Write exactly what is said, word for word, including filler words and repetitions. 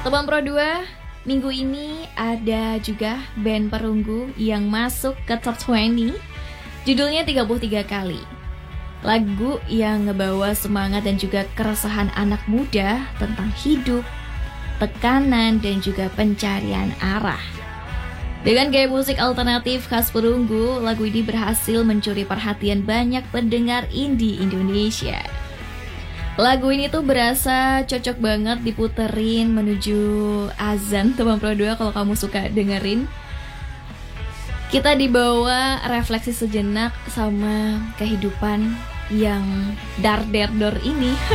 Teman Pro dua, minggu ini ada juga band perunggu yang masuk ke top dua puluh. Judulnya tiga puluh tiga kali. Lagu yang ngebawa semangat dan juga keresahan anak muda tentang hidup, tekanan, dan juga pencarian arah. Dengan gaya musik alternatif khas perunggu, lagu ini berhasil mencuri perhatian banyak pendengar indie Indonesia. Lagu ini tuh berasa cocok banget diputerin menuju azan, teman Pro dua, kalau kamu suka dengerin. Kita dibawa refleksi sejenak sama kehidupan yang dar der dor ini.